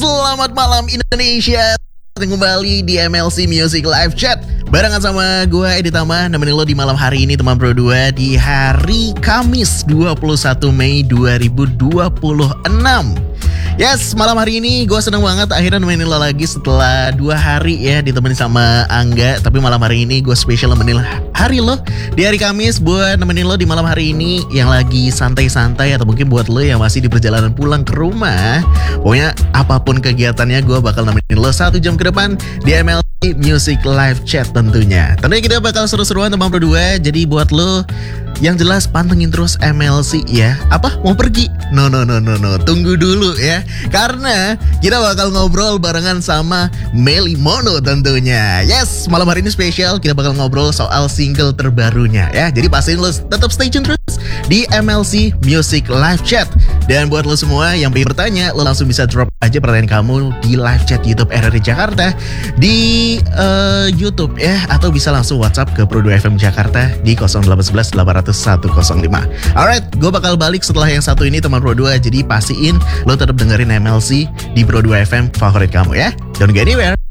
Selamat malam Indonesia. Kembali di MLC Music Live Chat barengan sama gue Edi Tama, nemenin lo di malam hari ini teman Pro 2 di hari Kamis 21 Mei 2026. Yes, malam hari ini gue seneng banget akhirnya nemenin lo lagi setelah 2 hari ya ditemenin sama Angga. Tapi malam hari ini gue spesial nemenin hari lo di hari Kamis buat nemenin lo di malam hari ini yang lagi santai-santai, atau mungkin buat lo yang masih di perjalanan pulang ke rumah. Pokoknya apapun kegiatannya gue bakal nemenin lo 1 jam ke depan di MLC Music Live Chat tentunya. Tentunya kita bakal seru-seruan teman Pro 2. Jadi buat lo yang jelas pantengin terus MLC ya. Apa? Mau pergi? No. Tunggu dulu ya. Karena kita bakal ngobrol barengan sama Melly Mono tentunya. Yes, malam hari ini spesial. Kita bakal ngobrol soal single terbarunya ya. Jadi pastiin lo tetap stay tune terus di MLC Music Live Chat. Dan buat lo semua yang pengen bertanya, lo langsung bisa drop aja pertanyaan kamu di live chat YouTube RRI Jakarta di YouTube ya, atau bisa langsung WhatsApp ke Pro 2 FM Jakarta di 0811 800 105. Alright, gue bakal balik setelah yang satu ini teman Pro 2. Jadi pastiin lo tetap dengerin MLC di Pro 2 FM favorit kamu ya. Don't go anywhere.